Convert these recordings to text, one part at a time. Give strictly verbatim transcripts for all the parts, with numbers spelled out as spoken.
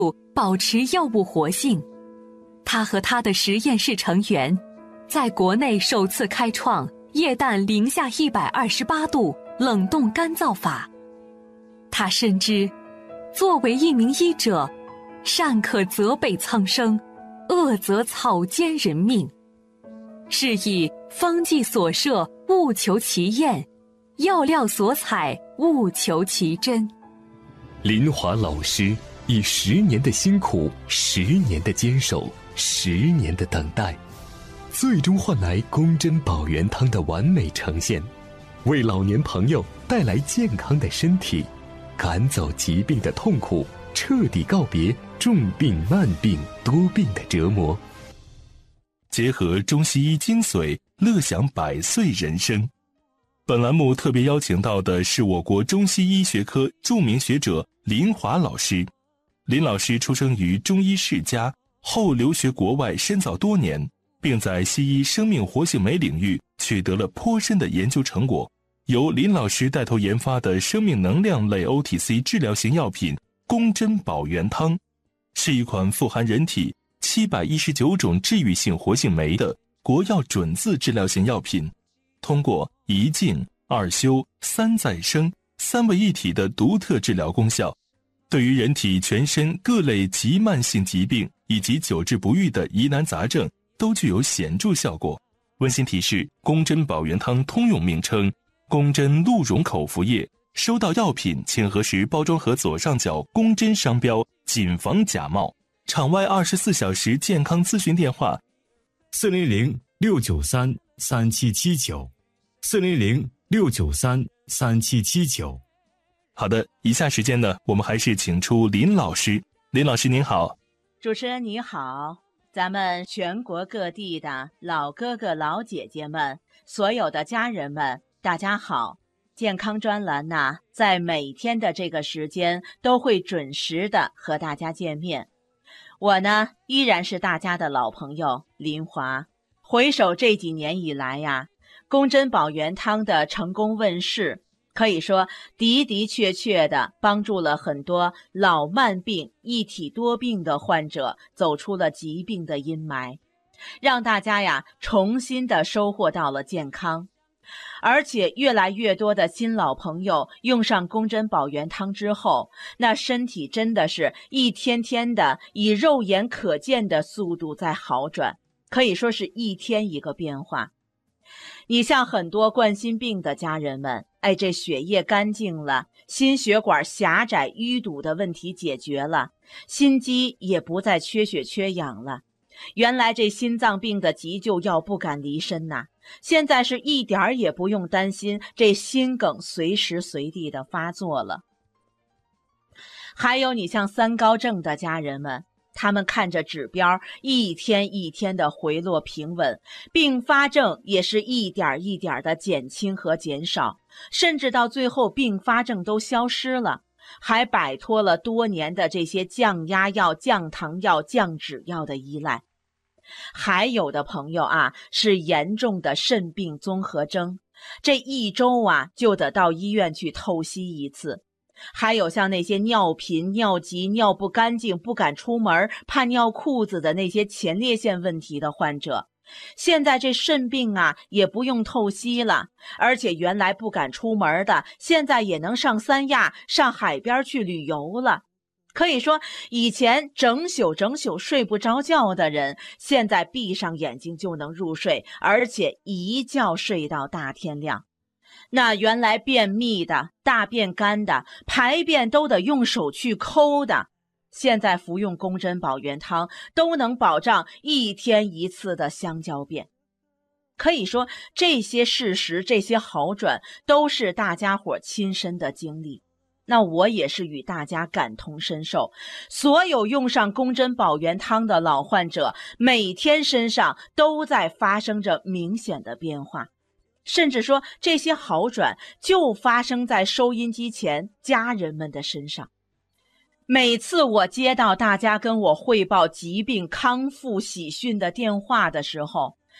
保持药物活性。他和他的实验室成员在国内首次开创液氮零下一百二十八度冷冻干燥法。他深知，作为一名医者，善可责备苍生，恶则草菅人命。是以方剂所摄，务求其验；药料所采，务求其真。 林华老师以十年的辛苦，十年的坚守，十年的等待，最终换来公珍保元汤的完美呈现，为老年朋友带来健康的身体，赶走疾病的痛苦，彻底告别重病慢病多病的折磨。 结合中西医精髓，乐享百岁人生。本栏目特别邀请到的是我国中西医学科著名学者林华老师。林老师出生于中医世家，后留学国外深造多年，并在西医生命活性酶领域取得了颇深的研究成果。由林老师带头研发的生命能量类 O T C 治疗型药品公珍保元汤，是一款富含人体七百一十九种治愈性活性酶的国药准字治疗型药品，通过一静、二休、三再生三位一体的独特治疗功效，对于人体全身各类急慢性疾病以及久治不愈的疑难杂症都具有显著效果。温馨提示：公珍保元汤通用名称公珍鹿茸口服液。收到药品请核实包装盒左上角公珍商标，谨防假冒。场外二十四小时健康咨询电话： 四零零六九三三七七九，四零零六九三三七七九。 好的，以下时间呢，我们还是请出林老师。林老师您好。 主持人你好，咱们全国各地的老哥哥老姐姐们，所有的家人们，大家好。健康专栏呢，在每天的这个时间都会准时的和大家见面。我呢，依然是大家的老朋友林华。回首这几年以来呀，公珍保元汤的成功问世，可以说的的确确的帮助了很多老慢病一体多病的患者走出了疾病的阴霾，让大家呀重新的收获到了健康。而且越来越多的新老朋友用上公珍保元汤之后，那身体真的是一天天的以肉眼可见的速度在好转，可以说是一天一个变化。你像很多冠心病的家人们，哎，这血液干净了，心血管狭窄淤堵的问题解决了，心肌也不再缺血缺氧了。原来这心脏病的急救药不敢离身呐、啊，现在是一点儿也不用担心这心梗随时随地的发作了。还有你像三高症的家人们，他们看着指标一天一天的回落平稳，并发症也是一点一点的减轻和减少，甚至到最后并发症都消失了，还摆脱了多年的这些降压药、降糖药、降脂药的依赖。还有的朋友啊，是严重的肾病综合征，这一周啊就得到医院去透析一次。还有像那些尿频、尿急、尿不干净、不敢出门、怕尿裤子的那些前列腺问题的患者，现在这肾病啊也不用透析了，而且原来不敢出门的，现在也能上三亚、上海边去旅游了。可以说，以前整宿整宿睡不着觉的人，现在闭上眼睛就能入睡，而且一觉睡到大天亮。那原来便秘的、大便干的、排便都得用手去抠的，现在服用公珍保元汤都能保障一天一次的香蕉便。可以说，这些事实、这些好转都是大家伙亲身的经历。那我也是与大家感同身受，所有用上公珍保元汤的老患者，每天身上都在发生着明显的变化，甚至说这些好转就发生在收音机前家人们的身上。每次我接到大家跟我汇报疾病康复喜讯的电话的时候，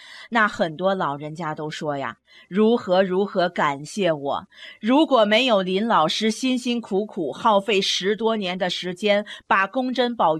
那很多老人家都说呀，如何如何感谢我，如果没有林老师辛辛苦苦耗费十多年的时间把公珍宝